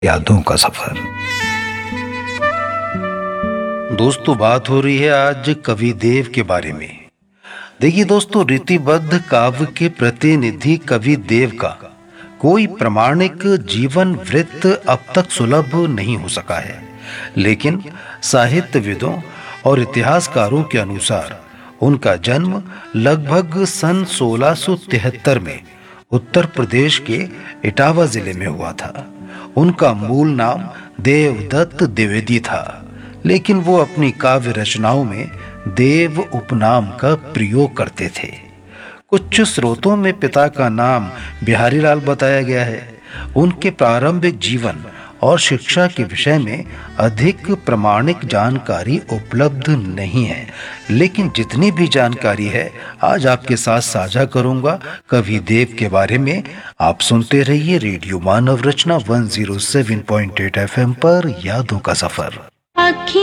यादों का सफर। दोस्तों, बात हो रही है आज कवि देव के बारे में। देखिए दोस्तों, रीतिबद्ध काव्य के प्रतिनिधि कवि देव का कोई प्रमाणिक जीवन वृत्त अब तक सुलभ नहीं हो सका है, लेकिन साहित्यविदों और इतिहासकारों के अनुसार उनका जन्म लगभग सन 1673 में उत्तर प्रदेश के इटावा जिले में हुआ था। उनका मूल नाम देवदत्त द्विवेदी था, लेकिन वो अपनी काव्य रचनाओं में देव उपनाम का प्रयोग करते थे। कुछ स्रोतों में पिता का नाम बिहारी लाल बताया गया है। उनके प्रारंभिक जीवन और शिक्षा के विषय में अधिक प्रमाणिक जानकारी उपलब्ध नहीं है, लेकिन जितनी भी जानकारी है आज आपके साथ साझा करूंगा कवि देव के बारे में। आप सुनते रहिए रेडियो मानव रचना 107.8 FM पर यादों का सफर।